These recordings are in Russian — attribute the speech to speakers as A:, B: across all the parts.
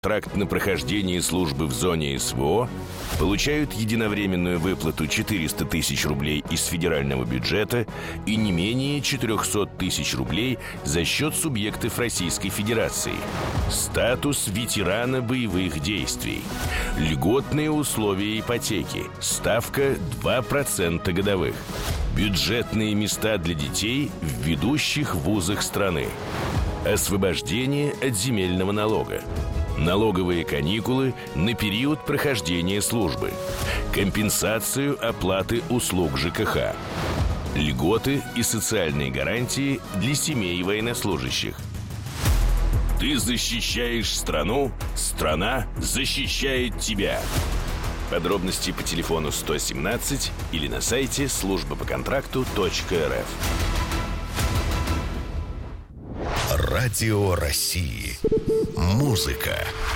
A: контракт на прохождение службы в зоне СВО, получают единовременную выплату 400 тысяч рублей из федерального бюджета и не менее 400 тысяч рублей за счет субъектов Российской Федерации. Статус ветерана боевых действий. Льготные условия ипотеки. Ставка 2% годовых. Бюджетные места для детей в ведущих вузах страны. Освобождение от земельного налога. Налоговые каникулы на период прохождения службы. Компенсацию оплаты услуг ЖКХ. Льготы и социальные гарантии для семей военнослужащих. Ты защищаешь страну, страна защищает тебя. Подробности по телефону 117 или на сайте службапоконтракту.рф.
B: Радио России. Музыка.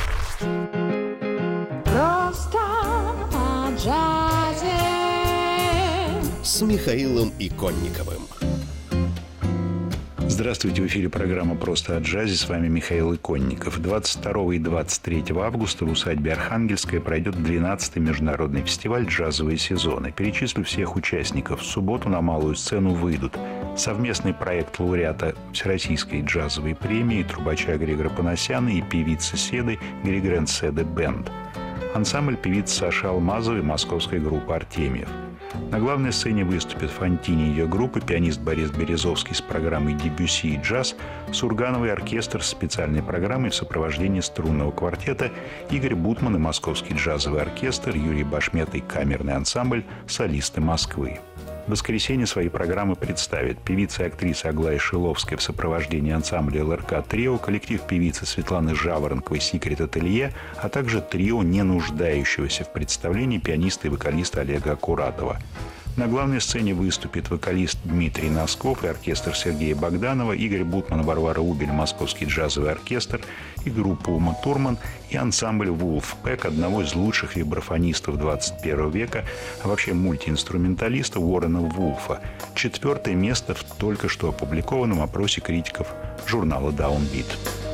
C: Просто о джазе.
B: С Михаилом Иконниковым.
D: Здравствуйте, в эфире программа «Просто о джазе». С вами Михаил Иконников. 22 и 23 августа в усадьбе Архангельская пройдет 12-й международный фестиваль «Джазовые сезоны». Перечислю всех участников. В субботу на малую сцену выйдут совместный проект лауреата Всероссийской джазовой премии трубача Григора Панасяна и певицы Седы Григорен Седы Бенд. Ансамбль певиц Саши Алмазовой московской группы «Артемьев». На главной сцене выступят Фонтини и ее группа, пианист Борис Березовский с программой «Дебюсси и джаз», Сургановый оркестр с специальной программой в сопровождении струнного квартета, Игорь Бутман и Московский джазовый оркестр, Юрий Башмет и камерный ансамбль «Солисты Москвы». В воскресенье свои программы представят певица и актриса Аглая Шиловская в сопровождении ансамбля ЛРК «Трио», коллектив певицы Светланы Жаворонковой «Секрет Ателье», а также трио, не нуждающегося в представлении, пианиста и вокалиста Олега Акуратова. На главной сцене выступит вокалист Дмитрий Носков и оркестр Сергея Богданова, Игорь Бутман, Варвара Убель, Московский джазовый оркестр и группа Ума Турман и ансамбль Wolfpack, одного из лучших вибрафонистов 21 века, а вообще мультиинструменталиста Уоррена Вулфа. 4-е место в только что опубликованном опросе критиков журнала Downbeat.